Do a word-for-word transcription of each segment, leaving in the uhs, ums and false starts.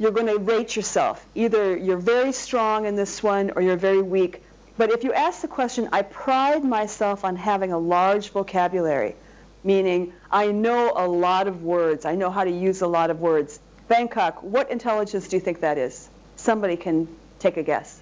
you're going to rate yourself. Either you're very strong in this one or you're very weak. But if you ask the question, I pride myself on having a large vocabulary, meaning I know a lot of words. I know how to use a lot of words. Bangkok, what intelligence do you think that is? Somebody can take a guess.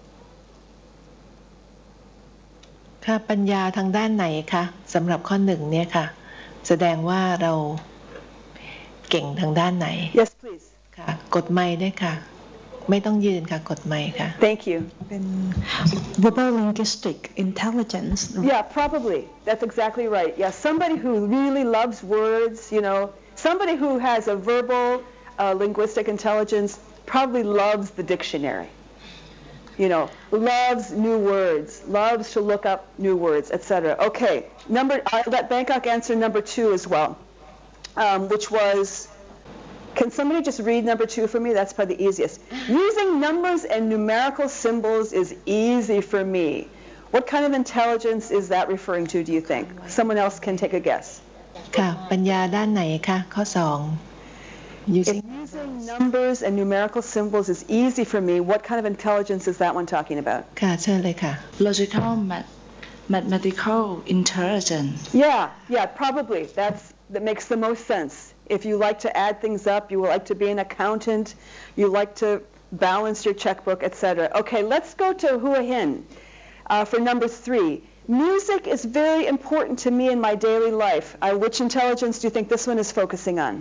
ค่ะปัญญาทางด้านไหนคะสำหรับข้อหนึ่งเนี่ยค่ะแสดงว่าเราเก่งทางด้านไหน Yes, please. ค่ะกดไมค์ด้วยค่ะไม่ต้องยืนค่ะกดไมค์ค่ะ Thank you. เป็น verbal linguistic intelligence. Yeah, probably. That's exactly right. Yeah, somebody who really loves words, you know, somebody who has a verbal uh, linguistic intelligence probably loves the dictionary. You know, loves new words, loves to look up new words, et cetera. Okay, number. I'll let Bangkok answer number two as well, um, which was. Can somebody just read number two for me? That's probably the easiest. Using numbers and numerical symbols is easy for me. What kind of intelligence is that referring to, do you think? Someone else can take a guess. ค่ะปัญญาด้านไหนคะข้อสอง If using numbers and numerical symbols is easy for me, what kind of intelligence is that one talking about? ค่ะเชิญเลยค่ะ logical mathematical intelligence. Yeah, yeah, probably. That's that makes the most sense. If you like to add things up, you like to be an accountant, you like to balance your checkbook, et cetera. Okay, let's go to Hua Hin uh, for number three. Music is very important to me in my daily life. Uh, which intelligence do you think this one is focusing on?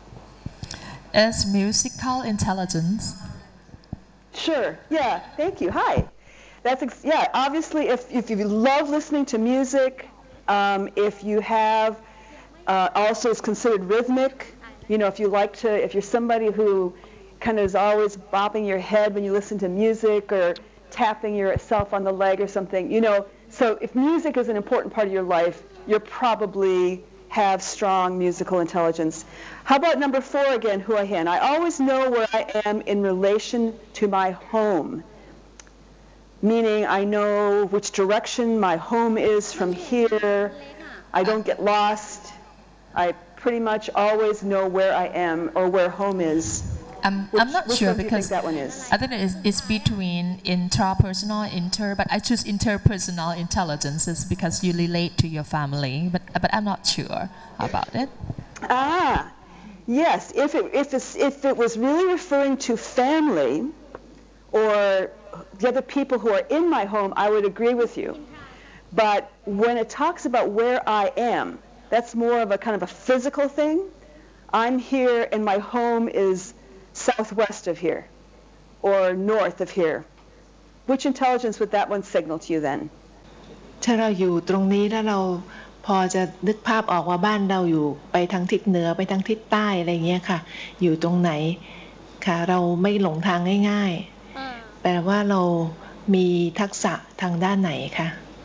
Is musical intelligence? Sure. Yeah. Thank you. Hi. That's ex yeah. Obviously, if if you love listening to music, um, if you have uh, also is considered rhythmic. You know, if you like to, if you're somebody who kind of is always bobbing your head when you listen to music or tapping yourself on the leg or something. You know, so if music is an important part of your life, you're probably have strong musical intelligence. How about number four again, Hua Hin? I always know where I am in relation to my home, meaning I know which direction my home is from here. I don't get lost. I pretty much always know where I am or where home is. I'm, which, I'm not which sure one do you because think that one is? I think it's, it's between intrapersonal and inter, but I choose interpersonal intelligences because you relate to your family, but but I'm not sure about it. Ah, yes. If it if it's, if it was really referring to family or the other people who are in my home, I would agree with you. But when it talks about where I am, that's more of a kind of a physical thing. I'm here and my home is southwest of here or north of here. Which intelligence would that one signal to you then? ถ้าเราอยู่ตรงนี้แล้วเราพอจะนึกภาพออกว่าบ้านเราอยู่ไปทางทิศเหนือไปทางทิศใต้อะไรเงี้ยค่ะอยู่ตรงไหนค่ะเราไม่หลงทางง่ายๆแปลว่าเรามีทักษะทางด้านไหนคะ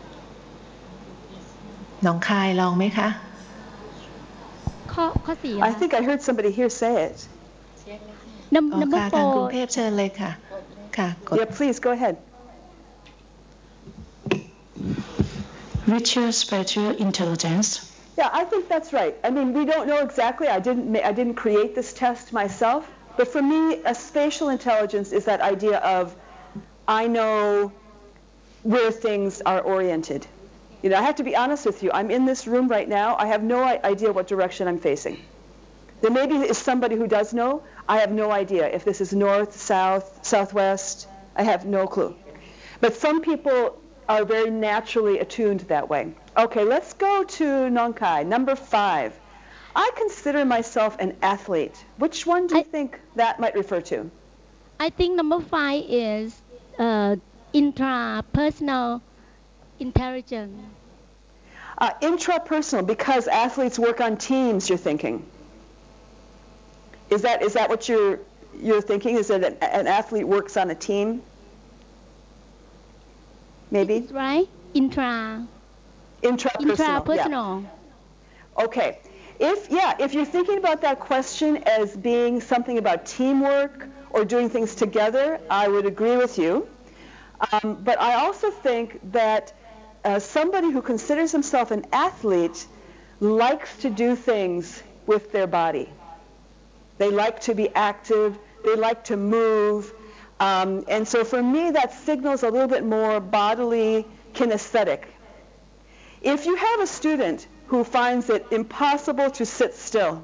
น้องคายลองไหมคะข้อข้อสี่ I think I heard somebody here say it. Number four ทางกรุงเทพเชิญเลยค่ะค่ะ Yeah, please go ahead. Richer spatial intelligence. Yeah, I think that's right. I mean, we don't know exactly. I didn't I didn't create this test myself, but for me, a spatial intelligence is that idea of I know where things are oriented. You know, I have to be honest with you. I'm in this room right now. I have no idea what direction I'm facing. There maybe is somebody who does know. I have no idea if this is north, south, southwest. I have no clue. But some people are very naturally attuned that way. Okay, let's go to Nong Khai, number five. I consider myself an athlete. Which one do you I, think that might refer to? I think number five is uh, intrapersonal intelligence. Uh, intrapersonal, because athletes work on teams, you're thinking. Is that is that what you're you're thinking? Is that an, an athlete works on a team? Maybe. That's right. Intra. Intrapersonal. Intrapersonal. Yeah. Okay. If yeah, if you're thinking about that question as being something about teamwork or doing things together, I would agree with you. Um, but I also think that uh, somebody who considers himself an athlete likes to do things with their body. They like to be active. they like to move. Um, and so for me, that signals a little bit more bodily kinesthetic. If you have a student who finds it impossible to sit still,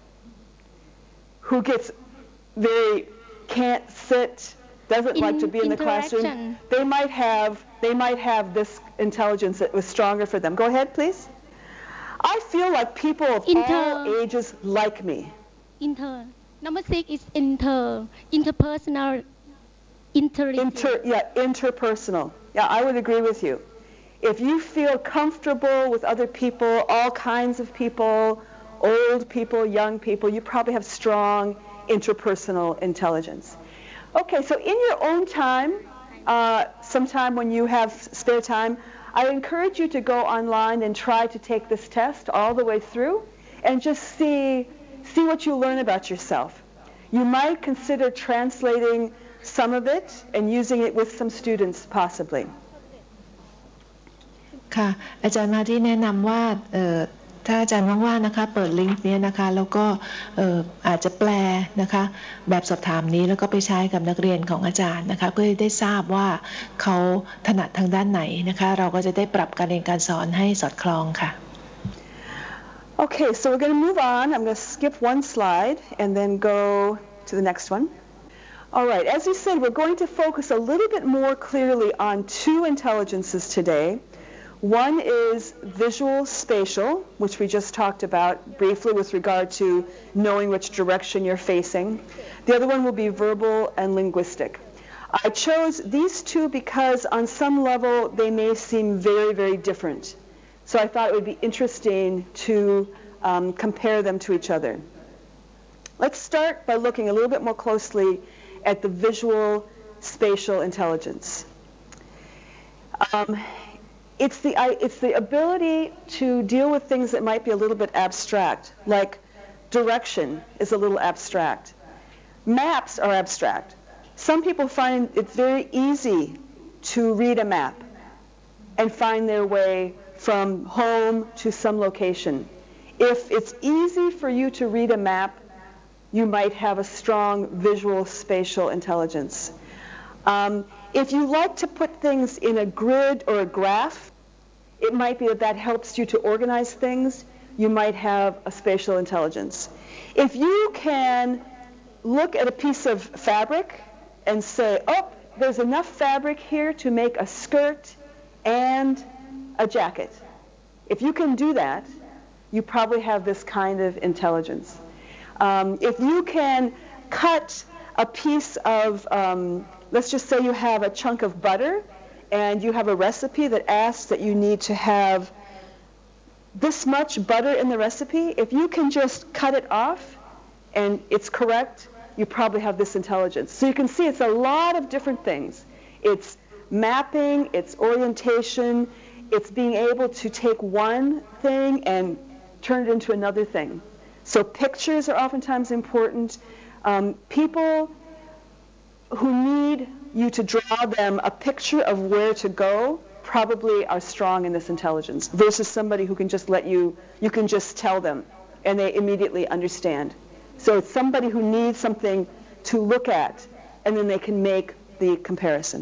who gets very, can't sit, doesn't In, like to be in the classroom, they might have, they might have this intelligence that was stronger for them. Go ahead, please. I feel like people of Inter- all ages like me. Inter. Number six is inter. Interpersonal intelligence. Inter, yeah, interpersonal. Yeah, I would agree with you. If you feel comfortable with other people, all kinds of people, old people, young people, you probably have strong interpersonal intelligence. Okay, so in your own time, uh, sometime when you have spare time, I encourage you to go online and try to take this test all the way through and just see, see what you learn about yourself. You might consider translating some of it and using it with some students possibly. ค่ะอาจารย์มาที่แนะนำว่าเอ่อถ้าอาจารย์ว่างๆนะคะเปิดลิงก์นี้นะคะแล้วก็เอ่ออาจจะแปลนะคะแบบสอบถามนี้แล้วก็ไปใช้กับนักเรียนของอาจารย์นะคะเพื่อได้ทราบว่าเขาถนัดทางด้านไหนนะคะเราก็จะได้ปรับการเรียนการสอนให้สอดคล้องค่ะ Okay, so we're going to move on. I'm going to skip one slide and then go to the next one. All right, as we said, we're going to focus a little bit more clearly on two intelligences today. One is visual spatial, which we just talked about briefly with regard to knowing which direction you're facing. The other one will be verbal and linguistic. I chose these two because on some level they may seem very, very different. So I thought it would be interesting to um, compare them to each other. Let's start by looking a little bit more closely at the visual spatial intelligence. Um, it's, the, it's the ability to deal with things that might be a little bit abstract, like direction is a little abstract. Maps are abstract. Some people find it very easy to read a map and find their way from home to some location. If it's easy for you to read a map, you might have a strong visual spatial intelligence. Um, if you like to put things in a grid or a graph, it might be that that helps you to organize things. You might have a spatial intelligence. If you can look at a piece of fabric and say, oh, there's enough fabric here to make a skirt and a jacket. If you can do that, you probably have this kind of intelligence. Um, if you can cut a piece of, um, let's just say you have a chunk of butter and you have a recipe that asks that you need to have this much butter in the recipe, if you can just cut it off and it's correct, you probably have this intelligence. So you can see it's a lot of different things. It's mapping, it's orientation, it's being able to take one thing and turn it into another thing. So pictures are oftentimes important. Um, people who need you to draw them a picture of where to go probably are strong in this intelligence versus somebody who can just let you, you can just tell them and they immediately understand. So it's somebody who needs something to look at and then they can make the comparison.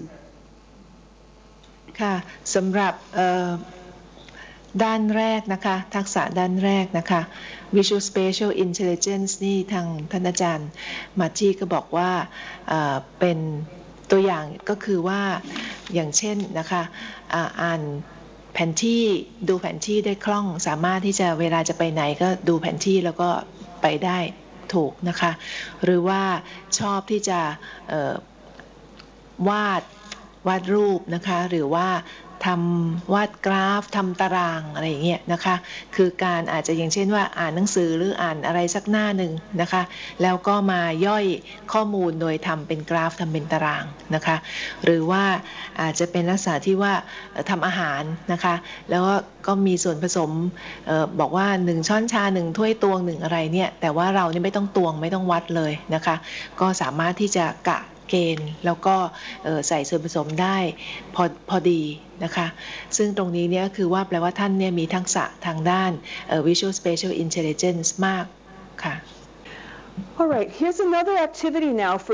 ค่ะสำหรับด้านแรกนะคะทักษะด้านแรกนะคะ Visual Spatial Intelligence นี่ทางท่านอาจารย์มาจี้ก็บอกว่าเป็นตัวอย่างก็คือว่าอย่างเช่นนะคะอ่านแผนที่ดูแผนที่ได้คล่องสามารถที่จะเวลาจะไปไหนก็ดูแผนที่แล้วก็ไปได้ถูกนะคะหรือว่าชอบที่จะวาดวาดรูปนะคะหรือว่าทำวาดกราฟทำตารางอะไรอย่างเงี้ยนะคะคือการอาจจะอย่างเช่นว่าอ่านหนังสือหรืออ่านอะไรสักหน้าหนึ่งนะคะแล้วก็มาย่อยข้อมูลโดยทำเป็นกราฟทำเป็นตารางนะคะหรือว่าอาจจะเป็นลักษณะที่ว่าทำอาหารนะคะแล้วก็มีส่วนผสมเอ่อบอกว่าหนึ่งช้อนชาหนึ่งถ้วยตวงหนึ่งอะไรเนี่ยแต่ว่าเราเนี่ยไม่ต้องตวงไม่ต้องวัดเลยนะคะก็สามารถที่จะกะเกณฑ์แล้วก็ใส่ส่วนผสมได้พอพอดีนะคะซึ่งตรงนี้เนี่ยคือว่าแปลว่าท่านเนี่ยมีทักษะทางด้าน Visual Spatial Intelligence มากค่ะ All right, here's another activity now for